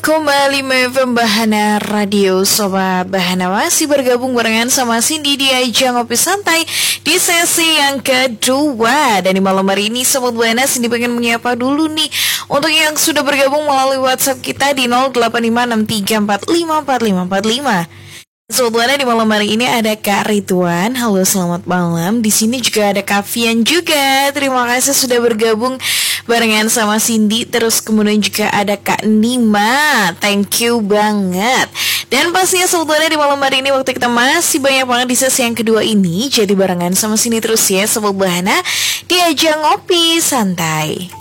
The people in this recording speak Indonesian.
Kembali Bahana Radio. Sobat Bahana masih bergabung barengan sama Cindy di ajang ngopi santai di sesi yang kedua. Dan di malam hari ini Sobat Bahana, Cindy pengen menyapa dulu nih untuk yang sudah bergabung melalui WhatsApp kita di 085634554545. Sobat, di malam hari ini ada Kak Ridwan. Halo, selamat malam. Di sini juga ada Kak Fian juga. Terima kasih sudah bergabung barengan sama Cindy. Terus kemudian juga ada Kak Nima. Thank you banget. Dan pastinya Sobat, di malam hari ini waktu kita masih banyak banget di sesi yang kedua ini. Jadi barengan sama Cindy terus ya Sobat Bahana di ajang ngopi santai.